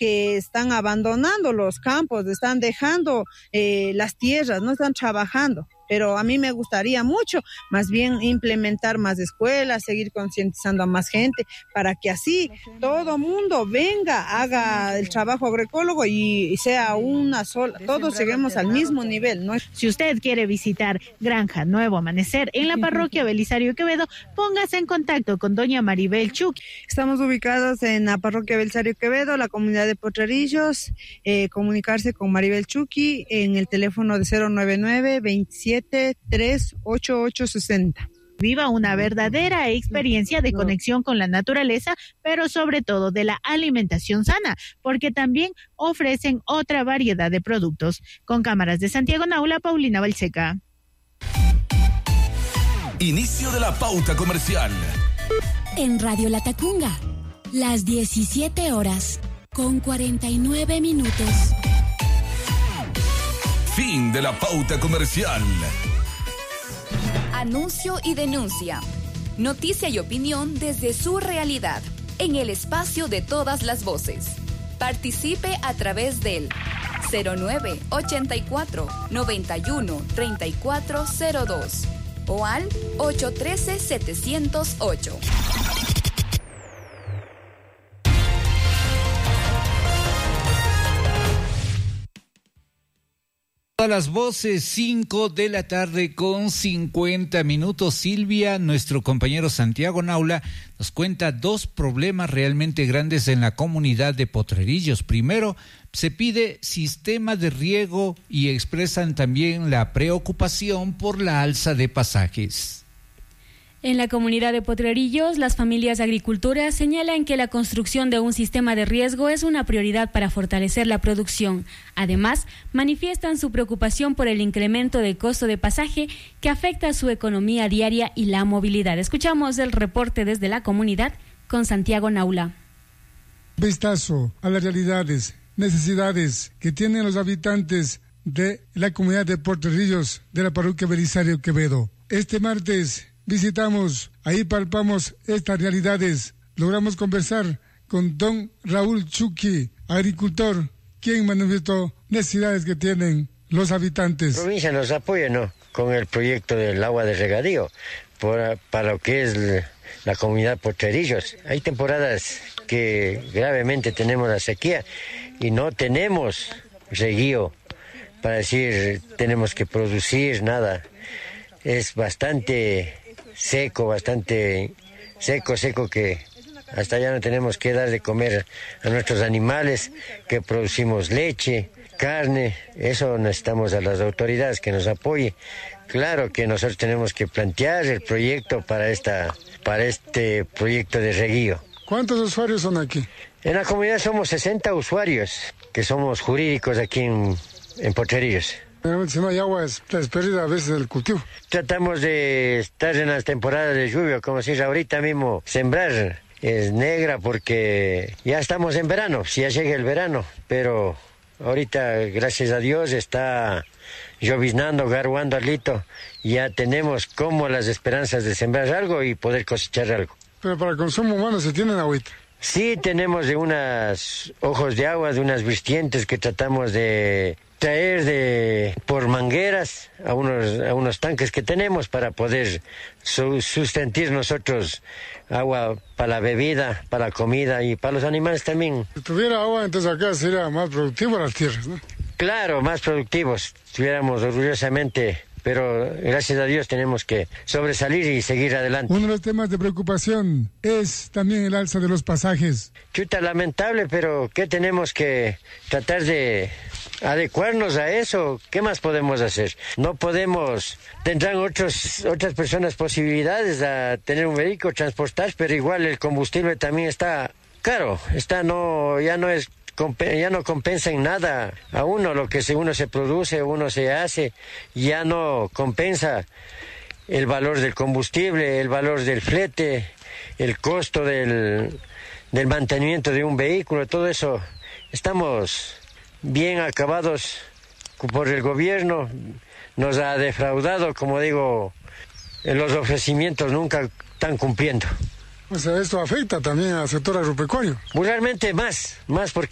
que están abandonando los campos, están dejando las tierras, no están trabajando. Pero a mí me gustaría mucho, más bien implementar más escuelas, seguir concientizando a más gente, para que así todo mundo venga, haga el trabajo agroecólogo y sea una sola, todos lleguemos al mismo nivel, ¿no? Si usted quiere visitar Granja Nuevo Amanecer en la parroquia Belisario Quevedo, póngase en contacto con doña Maribel Chuqui. Estamos ubicados en la parroquia Belisario Quevedo, la comunidad de Potrerillos. Comunicarse con Maribel Chuqui en el teléfono de 099-27-38860. Viva una verdadera experiencia de conexión con la naturaleza, pero sobre todo de la alimentación sana, porque también ofrecen otra variedad de productos. Con cámaras de Santiago Naula, Paulina Balseca. Inicio de la pauta comercial. En Radio Latacunga, las 17 horas, con 49 minutos. Fin de la pauta comercial. Anuncio y denuncia. Noticia y opinión desde su realidad, en el espacio de todas las voces. Participe a través del 0984-91-3402 o al 813-708. A las voces, 5 de la tarde con 50 minutos. Silvia, nuestro compañero Santiago Naula, nos cuenta dos problemas realmente grandes en la comunidad de Potrerillos. Primero, se pide sistema de riego y expresan también la preocupación por la alza de pasajes. En la comunidad de Potrerillos, las familias agricultoras señalan que la construcción de un sistema de riego es una prioridad para fortalecer la producción. Además, manifiestan su preocupación por el incremento del costo de pasaje que afecta a su economía diaria y la movilidad. Escuchamos el reporte desde la comunidad con Santiago Naula. Vistazo a las realidades, necesidades que tienen los habitantes de la comunidad de Potrerillos de la parroquia Belisario Quevedo. Este martes visitamos, ahí palpamos estas realidades. Logramos conversar con don Raúl Chuqui, agricultor, quien manifestó necesidades que tienen los habitantes. La provincia nos apoya, ¿no?, con el proyecto del agua de regadío para lo que es la comunidad Potrerillos. Hay temporadas que gravemente tenemos la sequía y no tenemos reguío para decir tenemos que producir nada. Es bastante seco que hasta ya no tenemos que dar de comer a nuestros animales, que producimos leche, carne. Eso necesitamos a las autoridades que nos apoyen. Claro que nosotros tenemos que plantear el proyecto para este proyecto de reguío. ¿Cuántos usuarios son aquí? En la comunidad somos 60 usuarios, que somos jurídicos aquí en Potrerillos. Si no hay agua, es pérdida a veces el cultivo. Tratamos de estar en las temporadas de lluvia, como si ahorita mismo sembrar es negra porque ya estamos en verano, si ya llega el verano, pero ahorita, gracias a Dios, está lloviznando, garuando alito, ya tenemos como las esperanzas de sembrar algo y poder cosechar algo. Pero para consumo humano se tienen agüita. Sí, tenemos de unos ojos de agua, de unas vertientes que tratamos de traer por mangueras a unos tanques que tenemos para poder sustentar nosotros agua para la bebida, para la comida y para los animales también. Si tuviera agua, entonces acá sería más productivo las tierras, ¿no? Claro, más productivos, estuviéramos orgullosamente, pero gracias a Dios tenemos que sobresalir y seguir adelante. Uno de los temas de preocupación es también el alza de los pasajes. Chuta, lamentable, pero ¿qué tenemos que tratar de adecuarnos a eso? ¿Qué más podemos hacer? No podemos, tendrán otras personas posibilidades a tener un vehículo, transportar, pero igual el combustible también está caro, ya no compensa en nada a uno lo que uno se produce, uno se hace, ya no compensa el valor del combustible, el valor del flete, el costo del mantenimiento de un vehículo, todo eso. Estamos bien acabados por el gobierno, nos ha defraudado, como digo, los ofrecimientos nunca están cumpliendo. O sea, esto afecta también al sector agropecuario. Realmente más porque